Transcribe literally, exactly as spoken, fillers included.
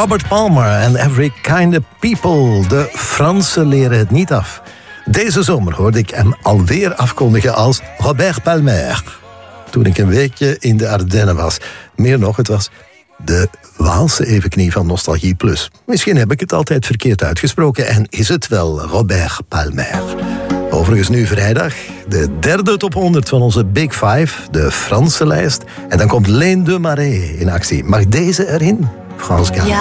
Robert Palmer and Every Kind of People. De Fransen leren het niet af. Deze zomer hoorde ik hem alweer afkondigen als Robert Palmer. Toen ik een weekje in de Ardennen was. Meer nog, het was de Waalse evenknie van Nostalgie Plus. Misschien heb ik het altijd verkeerd uitgesproken en is het wel Robert Palmer. Overigens nu vrijdag, de derde top honderd van onze Big Five, de Franse lijst. En dan komt Leen de Marais in actie. Mag deze erin? Frans Gall. Ja.